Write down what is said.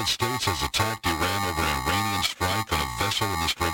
States has attacked Iran over an Iranian strike on a vessel in the Strait